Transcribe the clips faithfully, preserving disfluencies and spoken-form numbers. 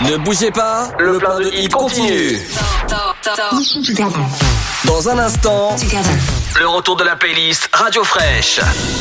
Ne bougez pas, le plein de hits continue. Dans un instant, le retour de la playlist Radio Fraîche.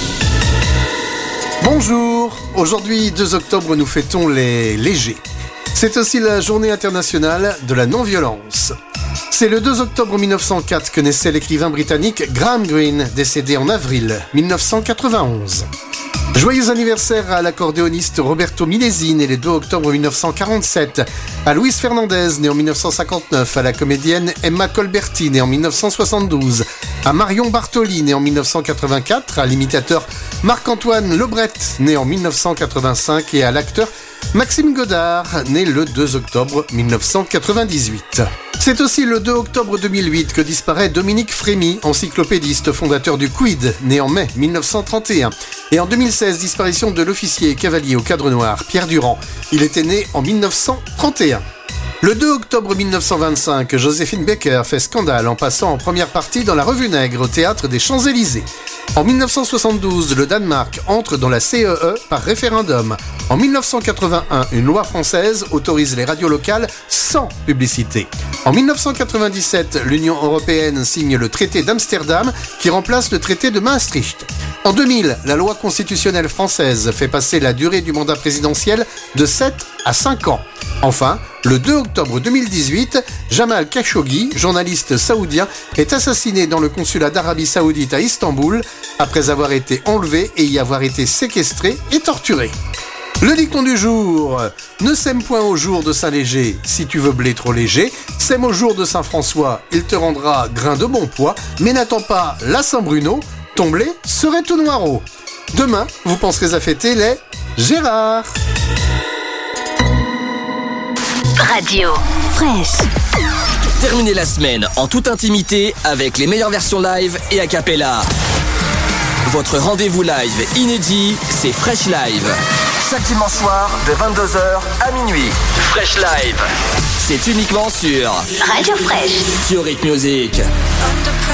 Bonjour, aujourd'hui deux octobre nous fêtons les légers. C'est aussi la journée internationale de la non-violence. C'est le deux octobre mille neuf cent quatre que naissait l'écrivain britannique Graham Greene, décédé en avril mille neuf cent quatre-vingt-onze. Joyeux anniversaire à l'accordéoniste Roberto Milesi, né le deux octobre mille neuf cent quarante-sept, à Luis Fernandez, né en mille neuf cent cinquante-neuf, à la comédienne Emma Colberti, née en mille neuf cent soixante-douze, à Marion Bartoli, né en mille neuf cent quatre-vingt-quatre, à l'imitateur Marc-Antoine Lebret, né en mille neuf cent quatre-vingt-cinq, et à l'acteur Maxime Godard, né le deux octobre mille neuf cent quatre-vingt-dix-huit. C'est aussi le deux octobre deux mille huit que disparaît Dominique Frémy, encyclopédiste, fondateur du Quid, né en mai mille neuf cent trente et un. Et en deux mille seize, disparition de l'officier cavalier au cadre noir, Pierre Durand. Il était né en mille neuf cent trente et un. Le deux octobre mille neuf cent vingt-cinq, Joséphine Baker fait scandale en passant en première partie dans la Revue Nègre au Théâtre des Champs-Élysées. En mille neuf cent soixante-douze, le Danemark entre dans la C E E par référendum. En mille neuf cent quatre-vingt-un, une loi française autorise les radios locales sans publicité. En mille neuf cent quatre-vingt-dix-sept, l'Union européenne signe le traité d'Amsterdam qui remplace le traité de Maastricht. En deux mille, la loi constitutionnelle française fait passer la durée du mandat présidentiel de sept à cinq ans. Enfin, le deux octobre deux mille dix-huit, Jamal Khashoggi, journaliste saoudien, est assassiné dans le consulat d'Arabie Saoudite à Istanbul après avoir été enlevé et y avoir été séquestré et torturé. Le dicton du jour: ne sème point au jour de Saint-Léger si tu veux blé trop léger, sème au jour de Saint-François, il te rendra grain de bon poids, mais n'attends pas la Saint-Bruno, ton blé serait tout noirot. Demain, vous penserez à fêter les Gérard. Radio Fraîche. Terminez la semaine en toute intimité avec les meilleures versions live et a cappella. Votre rendez-vous live inédit, c'est Fresh Live. Chaque dimanche soir de vingt-deux heures à minuit. Fresh Live, c'est uniquement sur Radio Fraîche. Theoric Music.